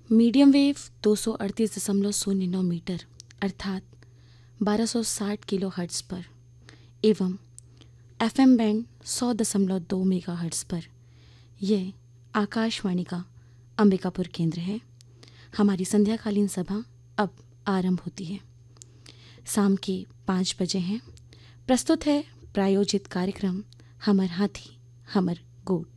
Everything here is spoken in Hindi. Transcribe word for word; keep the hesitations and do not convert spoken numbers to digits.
मीडियम वेव दो सौ अड़तीस दशमलव शून्य नौ मीटर अर्थात बारह सौ साठ किलो हर्ट्ज़ पर एवं एफएम बैंड सौ दशमलव दो मेगा हर्ट्ज़ पर यह आकाशवाणी का अंबिकापुर केंद्र है। हमारी संध्याकालीन सभा अब आरंभ होती है। शाम के पाँच बजे हैं। प्रस्तुत है प्रायोजित कार्यक्रम हमर हाथी हमर गोठ।